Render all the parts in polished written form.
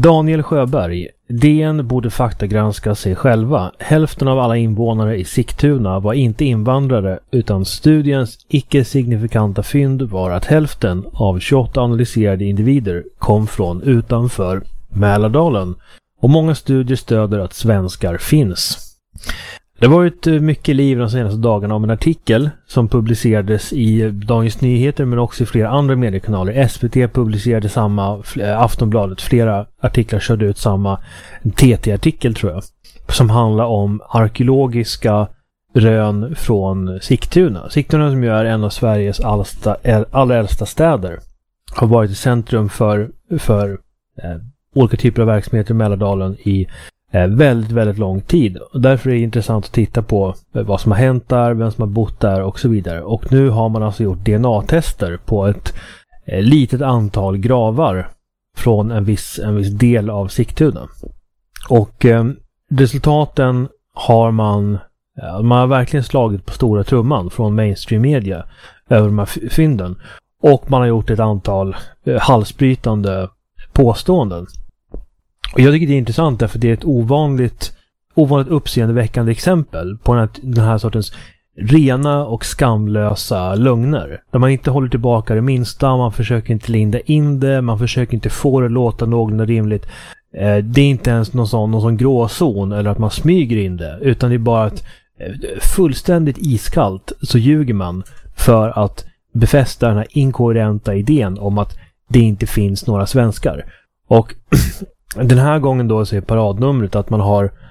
Daniel Sjöberg. DN borde faktagranska sig själva. Hälften av alla invånare i Sigtuna var inte invandrare, utan studiens icke-signifikanta fynd var att hälften av 28 analyserade individer kom från utanför Mälardalen. Och många studier stöder att svenskar finns. Det har varit mycket liv de senaste dagarna om en artikel som publicerades i Dagens Nyheter men också i flera andra mediekanaler. SVT publicerade samma, Aftonbladet, flera artiklar körde ut samma TT-artikel tror jag. Som handlar om arkeologiska rön från Sigtuna. Sigtuna som ju är en av Sveriges allra äldsta städer. Har varit i centrum för olika typer av verksamheter i Mälardalen i väldigt, väldigt lång tid. Och därför är det intressant att titta på vad som har hänt där, vem som har bott där och så vidare. Och nu har man alltså gjort DNA-tester på ett litet antal gravar från en viss del av Sigtuna. Och resultaten har man har verkligen slagit på stora trumman från mainstream media över de här fynden. Och man har gjort ett antal halsbrytande påståenden. Och jag tycker det är intressant därför det är ett ovanligt uppseendeväckande exempel på den här sortens rena och skamlösa lögner. Där man inte håller tillbaka det minsta, man försöker inte linda in det, man försöker inte få det att låta någorlunda rimligt. Det är inte ens någon sån gråzon eller att man smyger in det, utan det är bara att fullständigt iskallt så ljuger man för att befästa den här inkoherenta idén om att det inte finns några svenskar. Och den här gången då så är paradnumret att man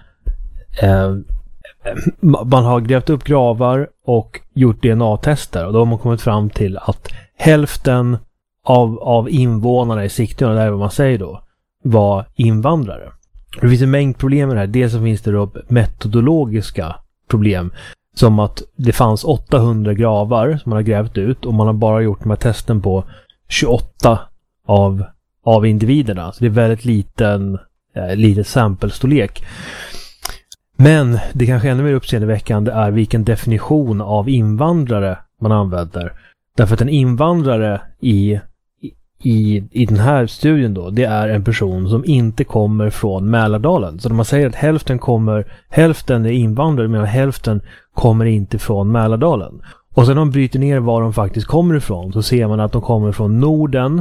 har grävt upp gravar och gjort DNA-tester, och då har man kommit fram till att hälften av invånarna i Sigtuna, det är vad man säger då, var invandrare. Det finns en mängd problem med det här. Dels så finns det då metodologiska problem, som att det fanns 800 gravar som man har grävt ut och man har bara gjort de här testen på 28 av individerna. Så det är väldigt litet samplestorlek. Men det kanske ännu mer uppseendeväckande är vilken definition av invandrare man använder. Därför att en invandrare i den här studien då, det är en person som inte kommer från Mälardalen. Så när man säger att hälften är invandrare medan hälften kommer inte från Mälardalen. Och sen när man bryter ner var de faktiskt kommer ifrån, så ser man att de kommer från Norden,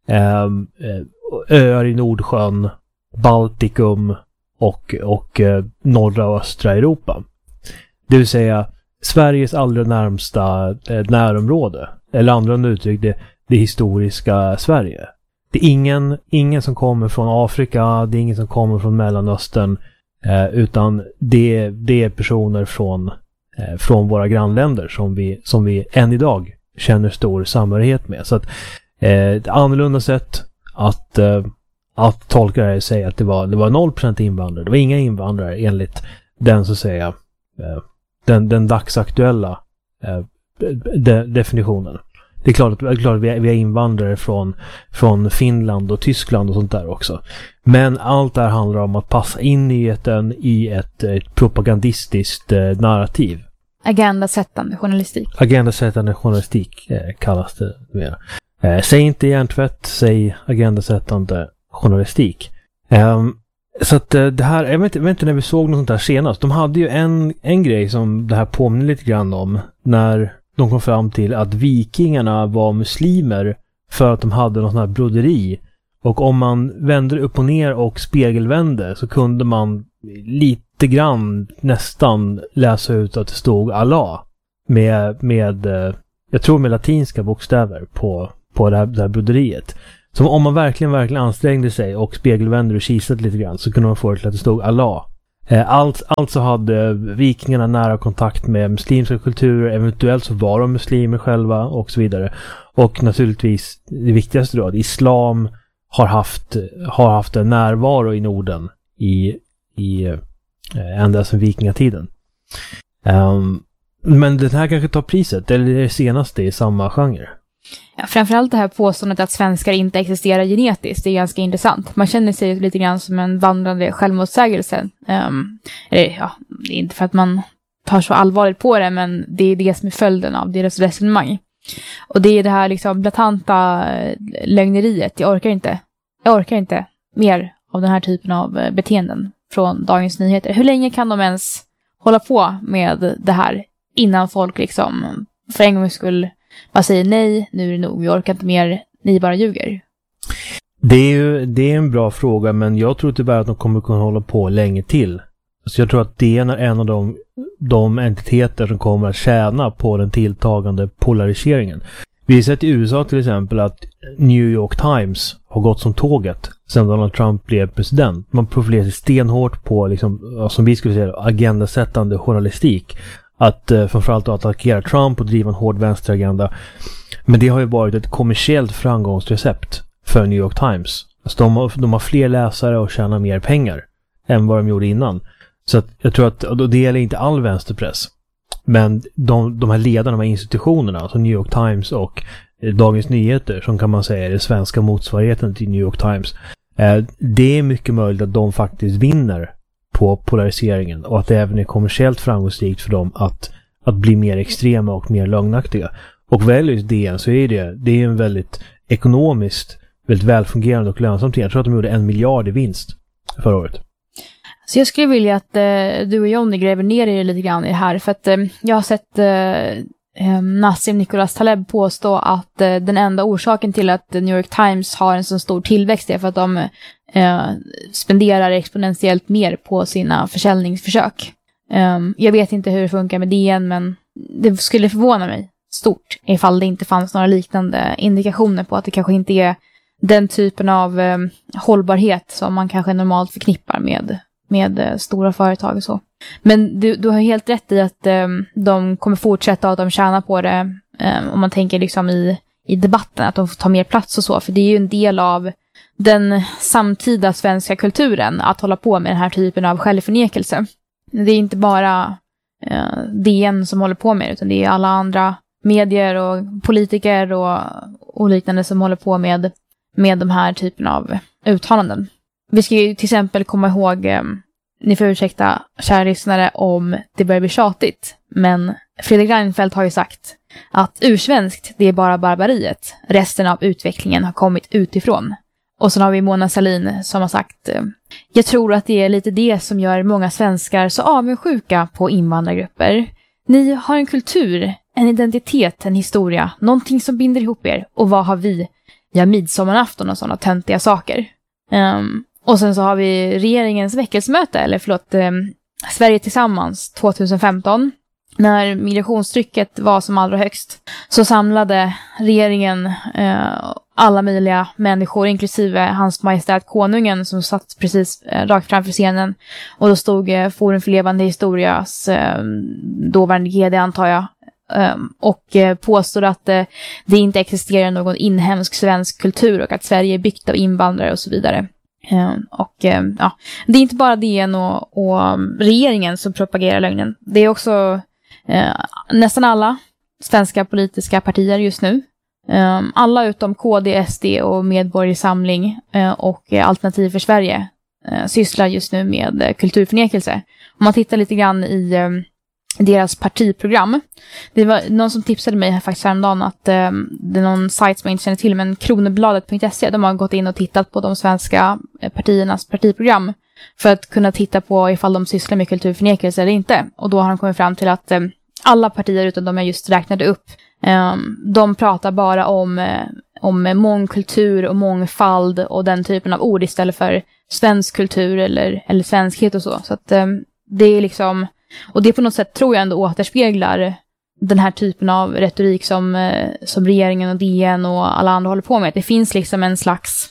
öar i Nordsjön, Baltikum och norra och östra Europa. Det vill säga Sveriges allra närmsta närområde. Eller andra uttryck, det historiska Sverige. Det är ingen som kommer från Afrika, det är ingen som kommer från Mellanöstern, utan det är personer från våra grannländer som vi än idag känner stor samhörighet med. Så att ett annorlunda sätt att tolka det här, säga att det var 0% invandrare. Det var inga invandrare enligt den, så att säga, den dagsaktuella definitionen. Det är klart att vi är invandrare från Finland och Tyskland och sånt där också. Men allt det här handlar om att passa in nyheten i ett propagandistiskt narrativ. Agendasättande journalistik. Agendasättande journalistik kallas det mer. Säg inte hjärntvätt, säg agendasättande journalistik. Så att det här, jag vet inte när vi såg något sånt här senast. De hade ju en grej som det här påminner lite grann om, när de kom fram till att vikingarna var muslimer för att de hade något sånt här broderi. Och om man vände upp och ner och spegelvände så kunde man lite grann nästan läsa ut att det stod Allah med jag tror med latinska bokstäver på det här broderiet. Så om man verkligen ansträngde sig och spegelvände och kisade lite grann så kunde man få det till att det stod Allah. Alltså hade vikingarna nära kontakt med muslimska kulturer, eventuellt så var de muslimer själva och så vidare. Och naturligtvis det viktigaste då, att islam har haft en närvaro i Norden i ända sedan vikingatiden. Men det här kanske tar priset, eller det senaste i samma genre. Ja, framförallt det här påståendet att svenskar inte existerar genetiskt, det är ganska intressant. Man känner sig lite grann som en vandrande självmotsägelse. Det är inte för att man tar så allvarligt på det, men det är det som är följden av deras resonemang. Och det är det här liksom blatanta lögneriet. Jag orkar inte mer av den här typen av beteenden från Dagens Nyheter. Hur länge kan de ens hålla på med det här innan folk liksom för en gång skulle bara säga nej, nu är det nog, vi orkar inte mer, ni bara ljuger? Det är en bra fråga, men jag tror tyvärr att de kommer kunna hålla på länge till. Så jag tror att DN är en av de entiteter som kommer att tjäna på den tilltagande polariseringen. Vi har sett i USA till exempel att New York Times har gått som tåget sedan Donald Trump blev president. Man profilerar sig stenhårt på, liksom, som vi skulle säga, agendasättande journalistik. Att framförallt attackera Trump och driva en hård vänsteragenda. Men det har ju varit ett kommersiellt framgångsrecept för New York Times. Alltså de har fler läsare och tjänar mer pengar än vad de gjorde innan. Så att jag tror att, och det gäller inte all vänsterpress, men de här ledarna, de här institutionerna, alltså New York Times och Dagens Nyheter, som kan man säga är det svenska motsvarigheten till New York Times, det är mycket möjligt att de faktiskt vinner på polariseringen och att det även är kommersiellt framgångsrikt för dem att bli mer extrema och mer lögnaktiga. Och väljer just DN så är det är en väldigt ekonomiskt väldigt välfungerande och lönsamt. Jag tror att de gjorde 1 miljard i vinst förra året. Så jag skulle vilja att du och Johnny gräver ner er lite grann i det här. För att jag har sett Nassim Nicholas Taleb påstå att den enda orsaken till att New York Times har en så stor tillväxt är för att de spenderar exponentiellt mer på sina försäljningsförsök. Jag vet inte hur det funkar med DN, men det skulle förvåna mig stort ifall det inte fanns några liknande indikationer på att det kanske inte är den typen av hållbarhet som man kanske normalt förknippar med stora företag och så. Men du har helt rätt i att de kommer fortsätta och att de tjänar på det om man tänker liksom i debatten, att de får ta mer plats och så, för det är ju en del av den samtida svenska kulturen att hålla på med den här typen av självförnekelse. Det är inte bara DN som håller på med det, utan det är alla andra medier och politiker och liknande som håller på med de här typen av uttalanden. Vi ska ju till exempel komma ihåg, ni får ursäkta kära lyssnare om det börjar bli tjatigt, men Fredrik Reinfeldt har ju sagt att ursvenskt, det är bara barbariet. Resten av utvecklingen har kommit utifrån. Och sen har vi Mona Sahlin som har sagt, jag tror att det är lite det som gör många svenskar så avundsjuka på invandrargrupper. Ni har en kultur, en identitet, en historia, någonting som binder ihop er. Och vad har vi? Ja, midsommarafton och sådana töntiga saker. Och sen så har vi regeringens väckelsemöte, Sverige tillsammans 2015. När migrationstrycket var som allra högst så samlade regeringen alla möjliga människor, inklusive hans majestät konungen som satt precis rakt framför scenen. Och då stod Forum för levande historias dåvarande GD, antar jag, och påstod att det inte existerar någon inhemsk svensk kultur och att Sverige är byggt av invandrare och så vidare. Det är inte bara DN och regeringen som propagerar lögnen. Det är också nästan alla svenska politiska partier just nu. Alla utom KD, SD och Medborgarsamling och Alternativ för Sverige sysslar just nu med kulturförnekelse. Om man tittar lite grann i deras partiprogram. Det var någon som tipsade mig faktiskt häromdagen att det är någon sajt som jag inte känner till, men kronobladet.se, de har gått in och tittat på de svenska partiernas partiprogram för att kunna titta på ifall de sysslar med kulturförnekelse eller inte. Och då har de kommit fram till att alla partier utom de jag just räknade upp, de pratar bara om mångkultur och mångfald och den typen av ord istället för svensk kultur eller svenskhet och så. Så att det är liksom, och det på något sätt tror jag ändå återspeglar den här typen av retorik som regeringen och DN och alla andra håller på med. Det finns liksom en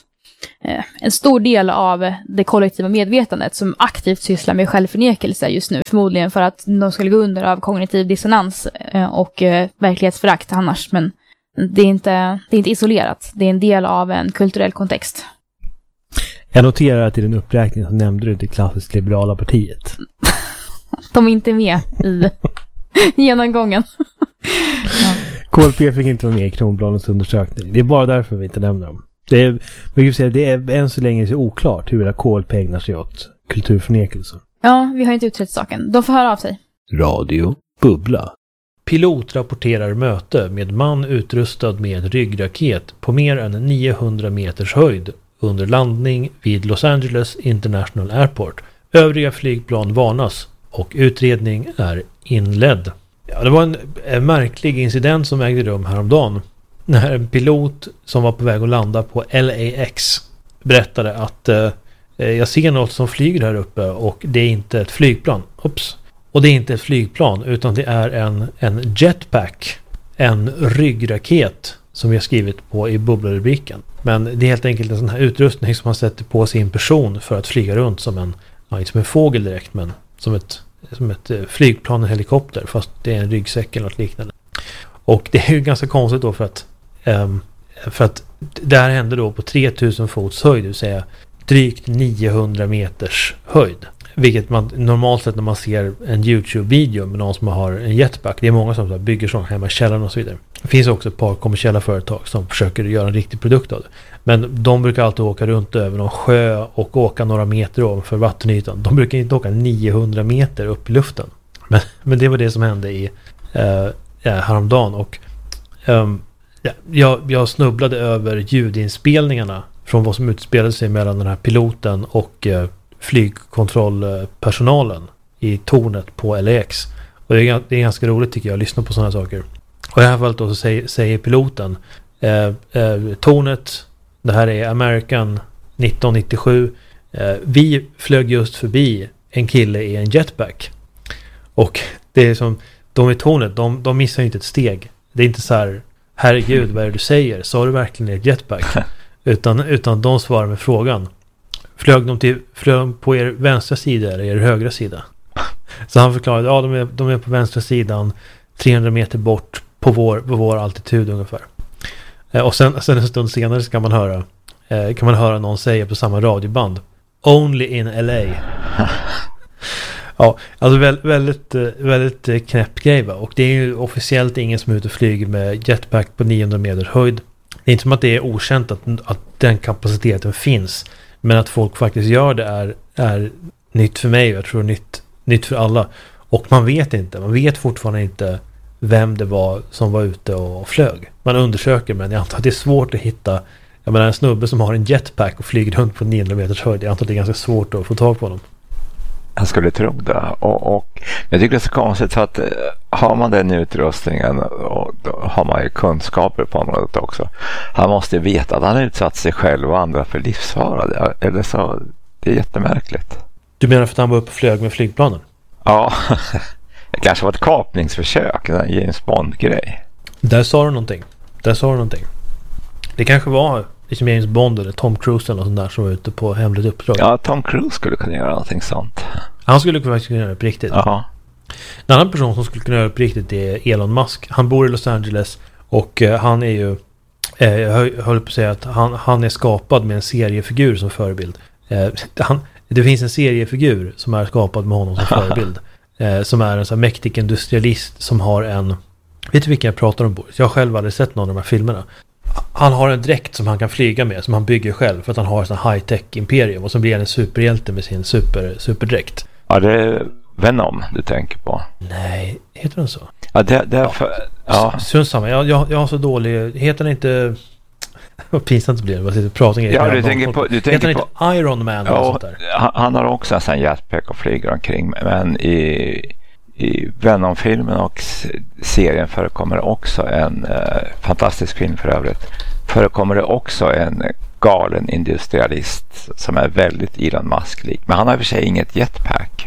stor del av det kollektiva medvetandet som aktivt sysslar med självförnekelse just nu. Förmodligen för att de skulle gå under av kognitiv dissonans och verklighetsförakt annars. Men det är inte isolerat. Det är en del av en kulturell kontext. Jag noterar att i den uppräkningen så nämnde du det klassiskt liberala partiet. De är inte med i genomgången. Ja. KLP fick inte vara med i Kronbladets undersökning. Det är bara därför vi inte nämner dem. Det är än så länge så oklart hur KLP ägnar sig åt kulturförnekelse. Ja, vi har inte utrett saken. De får höra av sig. Radio Bubbla. Pilot rapporterar möte med man utrustad med ryggraket på mer än 900 meters höjd under landning vid Los Angeles International Airport. Övriga flygplan varnas och utredning är inledd. Ja, det var en märklig incident som ägde rum häromdagen när en pilot som var på väg att landa på LAX berättade att jag ser något som flyger här uppe och det är inte ett flygplan. Oops. Och det är inte ett flygplan utan det är en jetpack, en ryggraket som vi har skrivit på i bubbelrubriken. Men det är helt enkelt en sån här utrustning som man sätter på sin person för att flyga runt som inte som en fågel direkt, men som ett flygplan, en helikopter, fast det är en ryggsäck eller något liknande. Och det är ju ganska konstigt då för att det här hände då på 3000 fots höjd, det vill säga drygt 900 meters höjd. Vilket man normalt sett när man ser en YouTube-video med någon som har en jetpack, det är många som bygger sådana hemma i källaren och så vidare. Det finns också ett par kommersiella företag som försöker göra en riktig produkt av det. Men de brukar alltid åka runt över någon sjö och åka några meter ovanför vattenytan. De brukar inte åka 900 meter upp i luften. Men det var det som hände i häromdagen. Och jag snubblade över ljudinspelningarna från vad som utspelade sig mellan den här piloten och flygkontrollpersonalen i tornet på LAX. Och det är ganska roligt tycker jag att lyssna på sådana saker. Och i det här fallet då så säger piloten tornet, det här är American 1997, vi flög just förbi en kille i en jetpack. Och det är som de i tornet, de missar ju inte ett steg. Det är inte så här, herregud vad är det du säger? Sa du verkligen ett jetpack? utan de svarar med frågan. Flög på er vänstra sida eller er högra sida? Så han förklarade, ja de är på vänstra sidan 300 meter bort på vår altitud ungefär. Och sen en stund senare så kan man höra någon säga på samma radioband, Only in LA. Ja, alltså väldigt knäpp grej va? Och det är ju officiellt ingen som är ute och flyger med jetpack på 900 meter höjd. Det är inte som att det är okänt att den kapaciteten finns. Men att folk faktiskt gör det är nytt för mig och jag tror nytt för alla. Och man vet fortfarande inte vem det var som var ute och flög. Man undersöker, men jag antar att det är svårt att hitta. Jag menar en snubbe som har en jetpack och flyger runt på 900 meters höjd. Jag antar att det är ganska svårt att få tag på honom. Jag skulle tro det. Och jag tycker det är så konstigt så att har man den utrustningen och då har man ju kunskaper på området också. Han måste veta att han har utsatt sig själv och andra för livsfara. Eller så, det är jättemärkligt. Du menar för att han var uppe och flög med flygplanen? Ja, det kanske var ett kapningsförsök, en James Bond-grej. Där sa du någonting. Det kanske var liksom James Bond eller Tom Cruise eller sånt där som var ute på hemligt uppdrag. Ja, Tom Cruise skulle kunna göra någonting sånt. Han skulle faktiskt kunna göra det på riktigt. Ja. En annan person som skulle kunna göra det på riktigt är Elon Musk. Han bor i Los Angeles och han är ju jag höll på att säga att han är skapad med en seriefigur som förebild. Det finns en seriefigur som är skapad med honom som förebild. Som är en sån här mäktig industrialist som har en... Vet du vilka jag pratar om, Boris? Jag har själv aldrig sett någon av de här filmerna. Han har en dräkt som han kan flyga med, som han bygger själv för att han har en sån high-tech imperium och så blir han en supperhjälte med sin superdräkt. Ja, det är Venom du tänker på. Nej, heter den så? Ja, det är för... Ja. Samma. Jag har så dålig... Heter den inte... Vad pinsamt det blir. Vad sitter pratar ja, du tänker på inte Iron Man eller sånt där? Han har också en sån jetpack och flyger omkring. Men i Venom-filmen och serien förekommer också en fantastisk film för övrigt. Förekommer det också en galen industrialist som är väldigt Elon Musk-lik. Men han har i och för sig inget jetpack.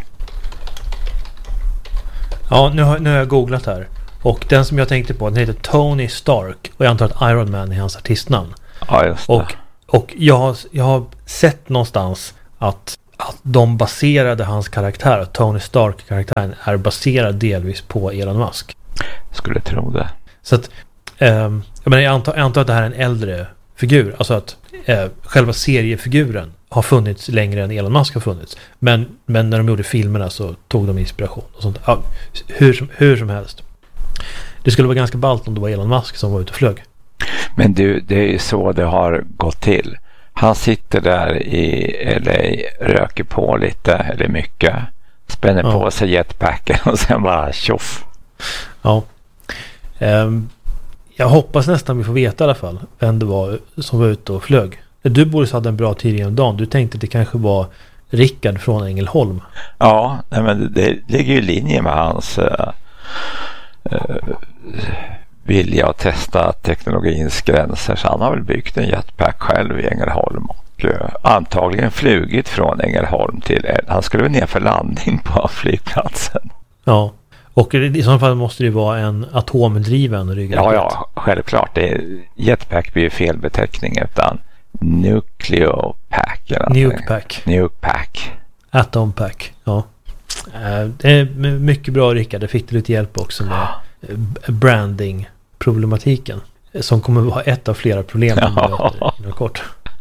Ja, nu har jag googlat här. Och den som jag tänkte på, den heter Tony Stark. Och jag antar att Iron Man är hans artistnamn. Ja, just det. Och jag har sett någonstans att de baserade hans karaktär, Tony Stark-karaktären, är baserad delvis på Elon Musk. Jag skulle tro det. Så att, jag antar att det här är en äldre figur. Alltså att själva seriefiguren har funnits längre än Elon Musk har funnits. Men när de gjorde filmerna så tog de inspiration och sånt. Ja, hur som helst. Det skulle vara ganska ballt om det var Elon Musk som var ute och flög. Men du, det är ju så det har gått till. Han sitter där i LA, röker på lite eller mycket, spänner på sig jetpacken och sen bara tjoff. Ja. Jag hoppas nästan vi får veta i alla fall vem det var som var ute och flög. Du borde ha en bra tid genom dagen. Du tänkte att det kanske var Rickard från Ängelholm. Ja, men det ligger ju i linje med hans vilja att testa teknologins gränser. Så han har väl byggt en jetpack själv i Ängelholm och antagligen flugit från Ängelholm till... Han skulle väl ner för landning på flygplatsen. Ja, och i så fall måste det vara en atomdriven ryggradet. Ja, självklart. Jetpack blir ju fel beteckning utan Nucleopack. Nukepack. Atompack, ja. Det är mycket bra, Rickard. Det fick du lite hjälp också med branding-problematiken. Som kommer vara ett av flera problem inom kort.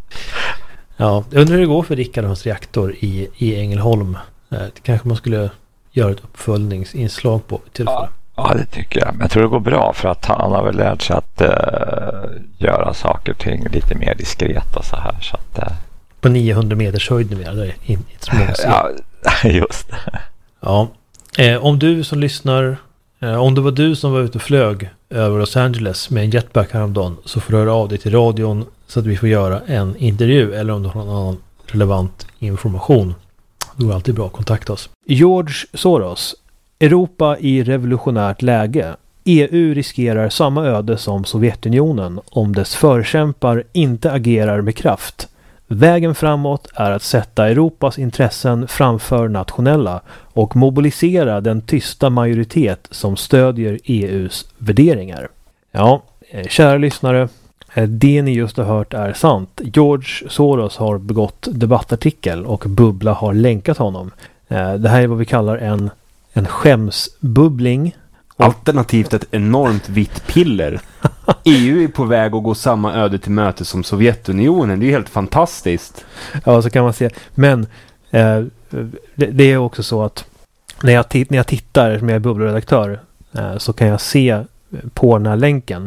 Ja, jag undrar hur det går för Rickard och hans reaktor i Ängelholm. Det kanske man skulle göra ett uppföljningsinslag på tillfälle. Ja, det tycker jag. Men jag tror det går bra för att han har väl lärt sig att göra saker och ting lite mer diskret och så här. Så att, på 900 meters höjd numera, där är inte så många ser. Ja, just det. Ja. Om du som lyssnar, om det var du som var ute och flög över Los Angeles med en jetpack häromdagen, så får du höra av dig till radion så att vi får göra en intervju, eller om du har någon annan relevant information. Det går alltid bra att kontakta oss. George Soros. Europa i revolutionärt läge. EU riskerar samma öde som Sovjetunionen om dess förkämpar inte agerar med kraft. Vägen framåt är att sätta Europas intressen framför nationella och mobilisera den tysta majoritet som stödjer EUs värderingar. Ja, kära lyssnare, det ni just har hört är sant. George Soros har begått debattartikel och Bubbla har länkat honom. Det här är vad vi kallar en skämsbubbling. Alternativt ett enormt vitt piller. EU är på väg att gå samma öde till möte som Sovjetunionen. Det är helt fantastiskt. Ja, så kan man se. Men det är också så att när jag tittar som jag är bubbelredaktör så kan jag se på den här länken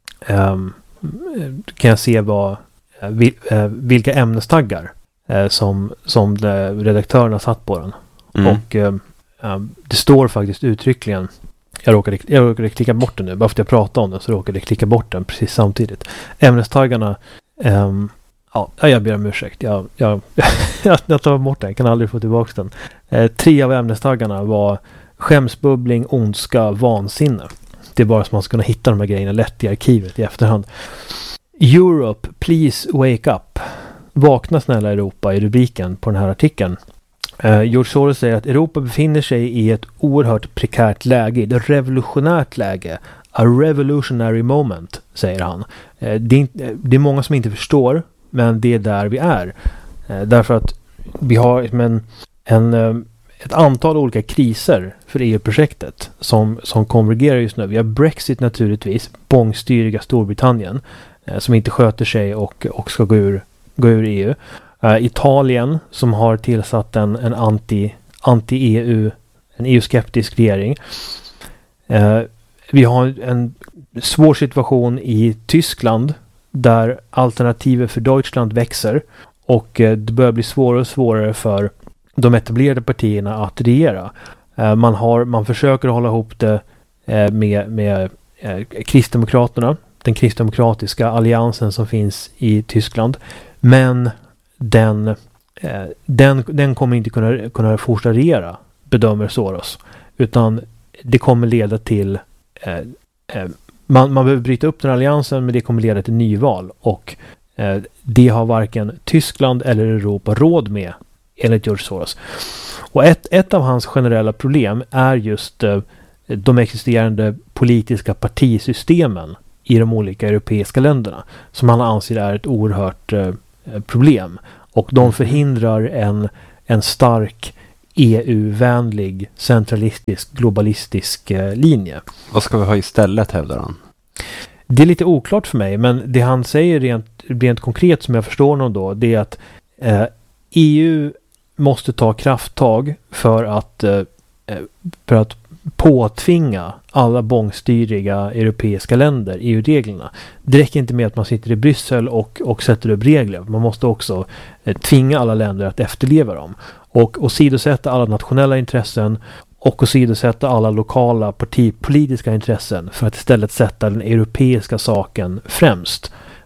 kan jag se vilka ämnestaggar som redaktören har satt på den. Och det står faktiskt uttryckligen. Jag råkade klicka bort den nu. Bara för att jag pratar om den så råkade jag klicka bort den precis samtidigt. Ämnestaggarna jag ber om ursäkt. Jag tar bort den. Jag kan aldrig få tillbaka den. 3 av ämnestaggarna var skämsbubbling, ondska, vansinne. Det är bara så man ska kunna hitta de här grejerna lätt i arkivet i efterhand. Europe, please wake up. Vakna snälla Europa i rubriken på den här artikeln. George Soros säger att Europa befinner sig i ett oerhört prekärt läge, ett revolutionärt läge. A revolutionary moment, säger han. Det är många som inte förstår, men det är där vi är. Därför att vi har ett antal olika kriser för EU-projektet som konvergerar just nu. Vi har Brexit naturligtvis, bångstyriga Storbritannien som inte sköter sig och ska gå ur EU. Italien som har tillsatt en anti-EU, en EU-skeptisk regering. Vi har en svår situation i Tyskland där alternativet för Deutschland växer och det börjar bli svårare och svårare för de etablerade partierna att regera. Man försöker hålla ihop det med Kristdemokraterna, den kristdemokratiska alliansen som finns i Tyskland, men den kommer inte kunna fortsätta regera, bedömer Soros, utan det kommer leda till man behöver bryta upp den alliansen, men det kommer leda till nyval och det har varken Tyskland eller Europa råd med, enligt George Soros. Och ett av hans generella problem är just de existerande politiska partisystemen i de olika europeiska länderna som han anser är ett oerhört problem. Och de förhindrar en stark EU-vänlig, centralistisk, globalistisk linje. Vad ska vi ha istället, hävdar han? Det är lite oklart för mig, men det han säger rent konkret som jag förstår honom då, det är att EU måste ta krafttag för att påtvinga alla bångstyriga europeiska länder EU-reglerna. Det räcker inte med att man sitter i Bryssel och sätter upp regler. Man måste också tvinga alla länder att efterleva dem. Och åsidosätta alla nationella intressen och åsidosätta alla lokala partipolitiska intressen för att istället sätta den europeiska saken främst.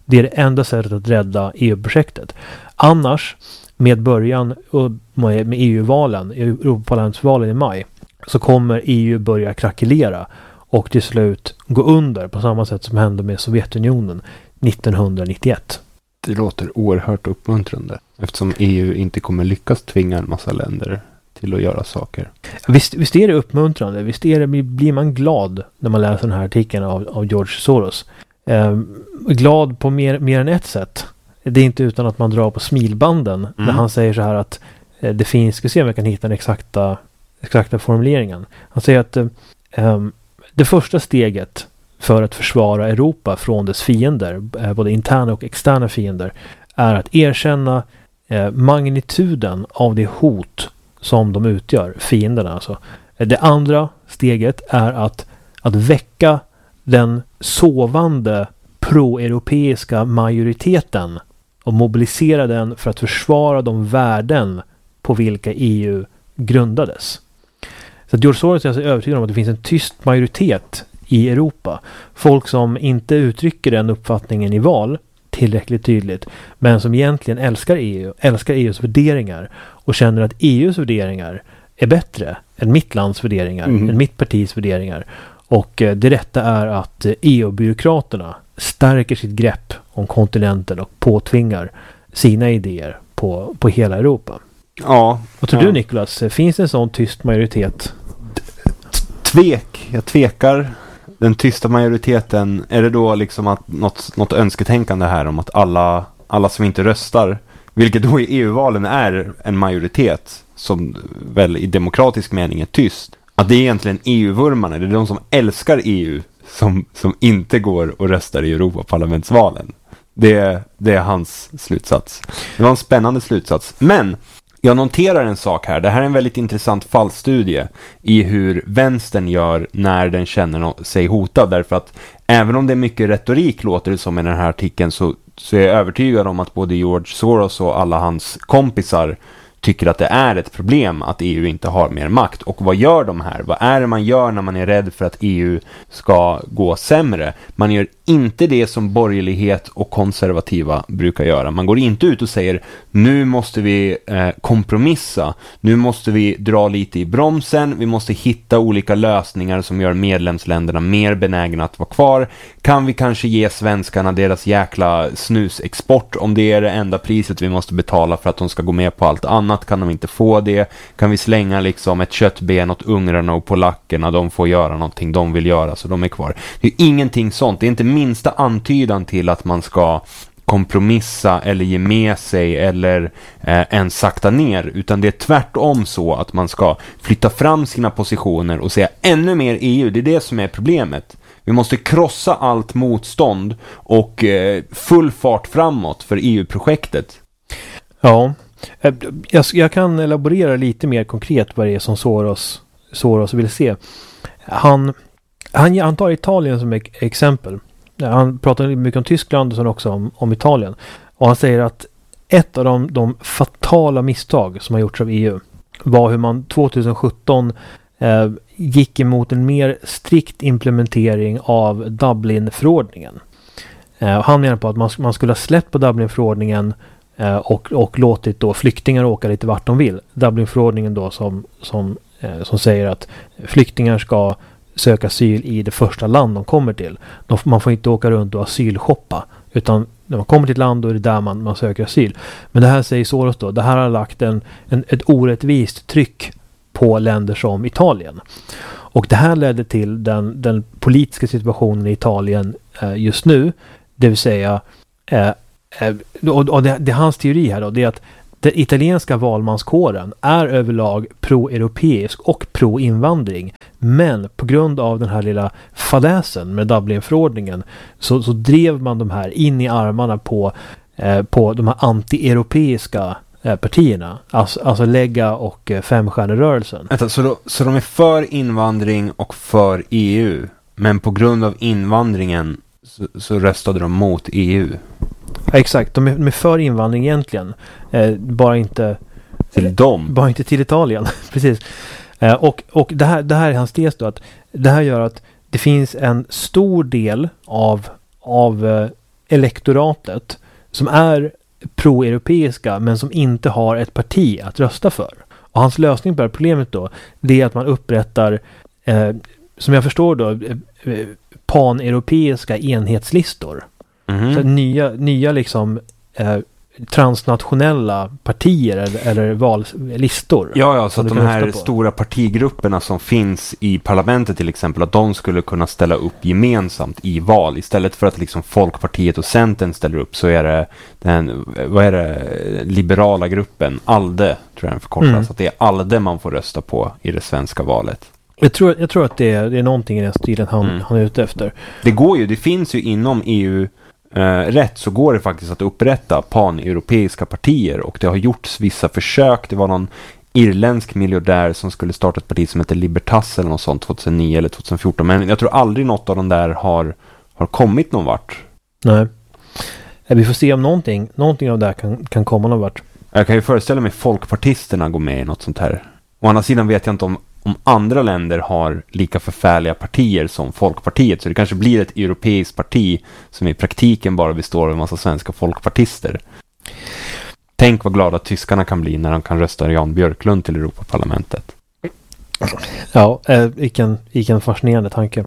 Det är det enda sättet att rädda EU-projektet. Annars, med början med EU-valen, Europaparlamentsvalen i maj, så kommer EU börja krackelera och till slut gå under på samma sätt som hände med Sovjetunionen 1991. Det låter oerhört uppmuntrande eftersom EU inte kommer lyckas tvinga en massa länder till att göra saker. Visst är det uppmuntrande. Visst blir man glad när man läser den här artikeln av George Soros. Glad på mer än ett sätt. Det är inte utan att man drar på smilbanden när han säger så här att det finns, ska se om jag kan hitta den exakta formuleringen. Han säger att det första steget för att försvara Europa från dess fiender, både interna och externa fiender, är att erkänna magnituden av det hot som de utgör, fienderna alltså. Det andra steget är att väcka den sovande pro-europeiska majoriteten och mobilisera den för att försvara de värden på vilka EU grundades. Så George Soros är alltså övertygad om att det finns en tyst majoritet i Europa. Folk som inte uttrycker den uppfattningen i val tillräckligt tydligt, men som egentligen älskar EU, älskar EUs värderingar och känner att EUs värderingar är bättre än mitt lands värderingar, än mitt partis värderingar. Och det rätta är att EU-byråkraterna stärker sitt grepp om kontinenten och påtvingar sina idéer på hela Europa. Ja. Vad tror du, Nicholas? Finns det en sån tyst majoritet? Jag tvekar. Den tysta majoriteten, är det då liksom att något önsketänkande här om att alla som inte röstar, vilket då i EU-valen är en majoritet som väl i demokratisk mening är tyst, att det är egentligen EU-vurmarna, det är de som älskar EU som inte går och röstar i Europaparlamentsvalen. Det är hans slutsats. Det var en spännande slutsats. Men jag noterar en sak här. Det här är en väldigt intressant fallstudie i hur vänstern gör när den känner sig hotad. Därför att även om det är mycket retorik, låter det som i den här artikeln, så är jag övertygad om att både George Soros och alla hans kompisar tycker att det är ett problem att EU inte har mer makt. Och vad gör de här? Vad är det man gör när man är rädd för att EU ska gå sämre? Man gör inte det som borgerlighet och konservativa brukar göra. Man går inte ut och säger nu måste vi kompromissa. Nu måste vi dra lite i bromsen. Vi måste hitta olika lösningar som gör medlemsländerna mer benägna att vara kvar. Kan vi kanske ge svenskarna deras jäkla snusexport om det är det enda priset vi måste betala för att de ska gå med på allt annat? Kan de inte få det? Kan vi slänga liksom ett köttben åt ungrarna och polackerna? De får göra någonting de vill göra så de är kvar. Det är ingenting sånt. Det är inte minsta antydan till att man ska kompromissa eller ge med sig eller ens sakta ner, utan det är tvärtom så att man ska flytta fram sina positioner och säga ännu mer EU. Det är det som är problemet. Vi måste krossa allt motstånd och full fart framåt för EU-projektet. Ja, jag kan elaborera lite mer konkret vad det är som Soros vill se. Han tar Italien som exempel. Han pratar mycket om Tyskland och sen också om Italien. Och han säger att ett av de fatala misstag som har gjorts av EU var hur man 2017 gick emot en mer strikt implementering av Dublin-förordningen. Han menar på att man skulle ha släppt på Dublin-förordningen och låtit då flyktingar åka lite vart de vill. Dublin-förordningen då som säger att flyktingar ska söka asyl i det första land de kommer till. Man får inte åka runt och asylshoppa, utan när man kommer till ett land då är det där man söker asyl. Men det här säger Soros då, det här har lagt ett orättvist tryck på länder som Italien. Och det här ledde till den politiska situationen i Italien just nu, det vill säga och det är hans teori här då, det är att den italienska valmanskåren är överlag pro-europeisk och pro-invandring. Men på grund av den här lilla fadäsen med Dublin-förordningen så drev man de här in i armarna på de här anti-europeiska partierna. Alltså Lega och Femstjärnerörelsen. Så de är för invandring och för EU. Men på grund av invandringen så röstade de mot EU. Ja, exakt, de är för invandring egentligen. Bara inte till dem. Bara inte till Italien. Precis. Och det här är hans tes då, att det här gör att det finns en stor del av elektoratet som är pro-europeiska men som inte har ett parti att rösta för. Och hans lösning på det här problemet då, det är att man upprättar, som jag förstår då, pan-europeiska enhetslistor. Så nya liksom transnationella partier eller vallistor. Ja, så att de här stora partigrupperna som finns i parlamentet till exempel, att de skulle kunna ställa upp gemensamt i val. Istället för att liksom Folkpartiet och Centern ställer upp, så är det liberala gruppen, ALDE tror jag den förkortas. Så att det är ALDE man får rösta på i det svenska valet. Jag tror att det är någonting i den stilen han är ute efter. Det finns ju inom EU rätt, så går det faktiskt att upprätta pan-europeiska partier, och det har gjorts vissa försök. Det var någon irländsk miljardär som skulle starta ett parti som heter Libertas eller något sånt 2009 eller 2014, men jag tror aldrig något av de där har kommit någon vart. Nej. Vi får se om någonting av det här kan komma någon vart. Jag kan ju föreställa mig folkpartisterna går med i något sånt här. Å andra sidan vet jag inte om andra länder har lika förfärliga partier som Folkpartiet, så det kanske blir ett europeiskt parti som i praktiken bara består av en massa svenska folkpartister. Tänk vad glada tyskarna kan bli när de kan rösta Jan Björklund till Europaparlamentet. Ja, vilken fascinerande tanke.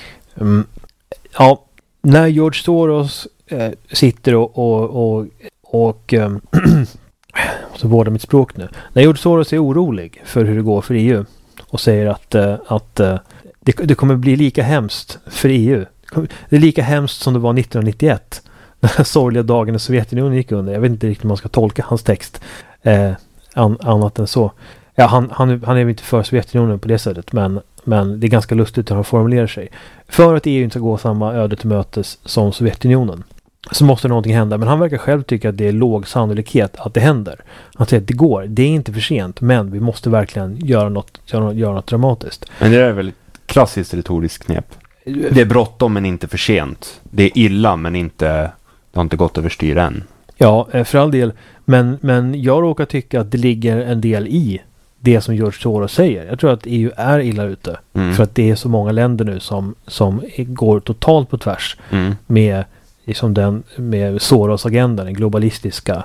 Ja, när George Soros sitter och så vårdar mitt språk nu. När George Soros är orolig för hur det går för EU och säger att det kommer bli lika hemskt för EU. Det är lika hemskt som det var 1991. Den här sorgliga dagen när Sovjetunionen gick under. Jag vet inte riktigt hur man ska tolka hans text. Annat än så. Ja, han är inte för Sovjetunionen på det sättet. Men det är ganska lustigt hur han formulerar sig. För att EU inte ska gå samma öde till mötes som Sovjetunionen, så måste någonting hända. Men han verkar själv tycka att det är låg sannolikhet att det händer. Han säger att det går. Det är inte för sent, men vi måste verkligen göra något dramatiskt. Men det är väl ett klassiskt retoriskt knep. Det är bråttom men inte för sent. Det är illa men det har inte gått överstyr än. Ja, för all del. Men jag råkar tycka att det ligger en del i det som George Soros säger. Jag tror att EU är illa ute. För att det är så många länder nu som går totalt på tvärs med liksom med Soros-agendan, den globalistiska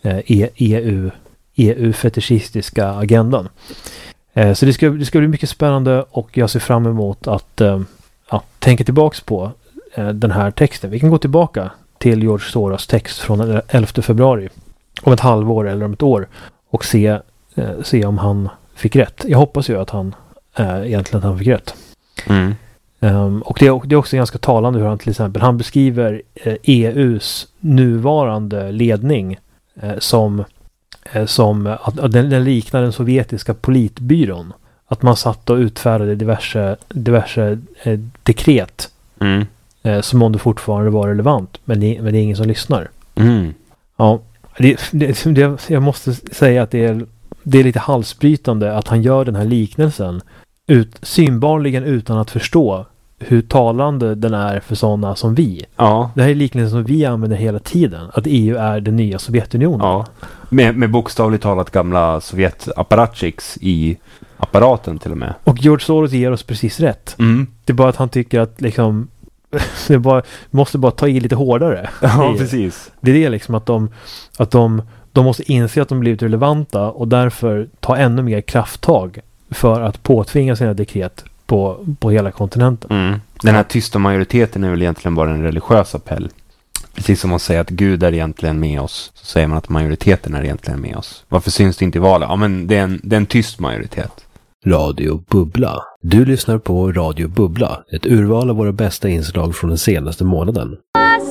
EU-fetischistiska agendan. Så det ska bli mycket spännande, och jag ser fram emot att tänka tillbaks på den här texten. Vi kan gå tillbaka till George Soros text från den 11 februari om ett halvår eller om ett år och se om han fick rätt. Jag hoppas ju att han fick rätt. Och det är också ganska talande hur han till exempel han beskriver EUs nuvarande ledning som att den liknar den sovjetiska politbyrån. Att man satt och utfärdade diverse dekret som om det fortfarande var relevant, men det är ingen som lyssnar. Ja, jag måste säga att det är lite halsbrytande att han gör den här liknelsen synbarligen utan att förstå hur talande den är för sådana som vi. Ja. Det här är liknelsen som vi använder hela tiden. Att EU är den nya Sovjetunionen. Ja. Med bokstavligt talat gamla Sovjet-apparatchiks i apparaten till och med. Och George Soros ger oss precis rätt. Det är bara att han tycker att liksom måste bara ta i lite hårdare. Ja, precis. Det är det liksom att de måste inse att de blivit relevanta och därför ta ännu mer krafttag för att påtvinga sina dekret på hela kontinenten. Den här tysta majoriteten är väl egentligen bara en religiös appell. Precis som man säger att Gud är egentligen med oss, så säger man att majoriteten är egentligen med oss. Varför syns det inte i valet? Ja, men det är en tyst majoritet. Radio Bubbla. Du lyssnar på Radio Bubbla, ett urval av våra bästa inslag från den senaste månaden.